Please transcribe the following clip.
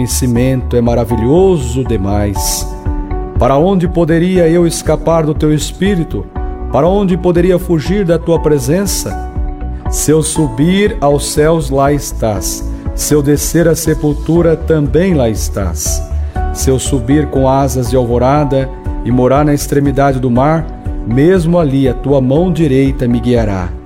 conhecimento é maravilhoso demais. Para onde poderia eu escapar do teu espírito? Para onde poderia fugir da tua presença? Se eu subir aos céus, lá estás. Se eu descer à sepultura, também lá estás. Se eu subir com asas de alvorada e morar na extremidade do mar, mesmo ali a tua mão direita me guiará.